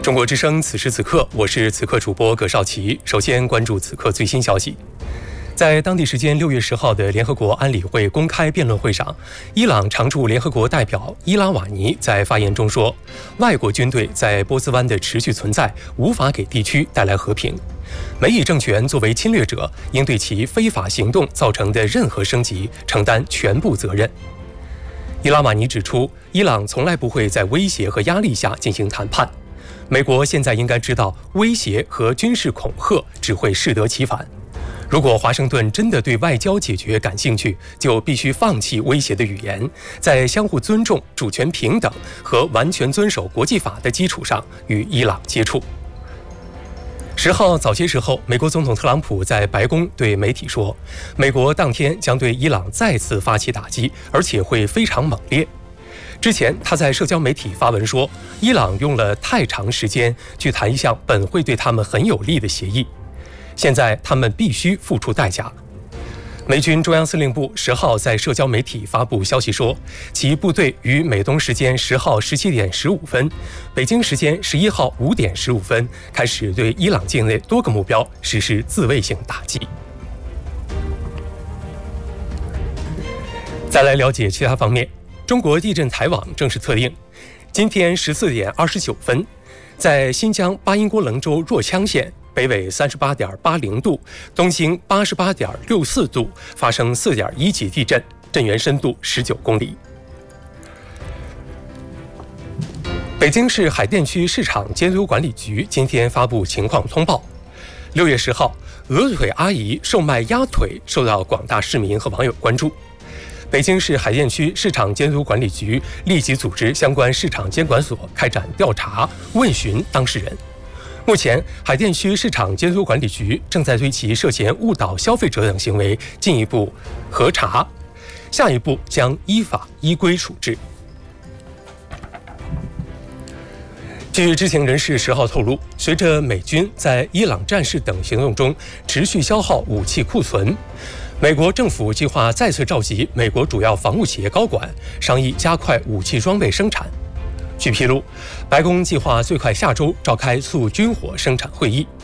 中国之声，此时此刻，我是此刻主播葛绍奇。首先关注此刻最新消息。在当地时间6月10号的联合国安理会公开辩论会上，伊朗常驻联合国代表伊拉瓦尼在发言中说，外国军队在波斯湾的持续存在无法给地区带来和平。美以政权作为侵略者，应对其非法行动造成的任何升级承担全部责任。伊拉瓦尼指出，伊朗从来不会在威胁和压力下进行谈判。美国现在应该知道，威胁和军事恐吓只会适得其反。如果华盛顿真的对外交解决感兴趣，就必须放弃威胁的语言，在相互尊重、主权平等和完全遵守国际法的基础上与伊朗接触。10号早些时候，美国总统特朗普在白宫对媒体说，美国当天将对伊朗再次发起打击，而且会非常猛烈。之前他在社交媒体发文说，伊朗用了太长时间去谈一项本会对他们很有利的协议，现在他们必须付出代价。美军中央司令部10号在社交媒体发布消息说，其部队于美东时间10号17点15分，北京时间11号5点15分开始对伊朗境内多个目标实施自卫性打击。再来了解其他方面，中国地震台网正式特令，今天14点29分，在新疆巴音郭楞州若羌县北纬38.80度，东经88.64度发生4.1级地震，震源深度19公里。北京市海淀区市场监督管理局今天发布情况通报：6月10号，鹅腿阿姨售卖鸭腿受到广大市民和网友关注。北京市海淀区市场监督管理局立即组织相关市场监管所开展调查，问询当事人。目前，海淀区市场监督管理局正在对其涉嫌误导消费者等行为进一步核查，下一步将依法依规处置。据知情人士10号透露，随着美军在伊朗战事等行动中持续消耗武器库存，美国政府计划再次召集美国主要防务企业高管，商议加快武器装备生产。据披露，白宫计划最快下周召开促军火生产会议。